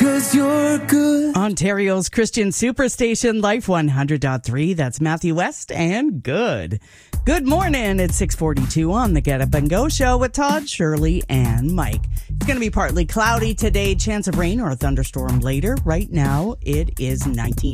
'cause you're good. Ontario's Christian Superstation, Life 100.3. That's Matthew West and Good. Good morning. It's 6:42 on the Get Up and Go show with Todd, Shirley, and Mike. It's going to be partly cloudy today. Chance of rain or a thunderstorm later. Right now, it is 19.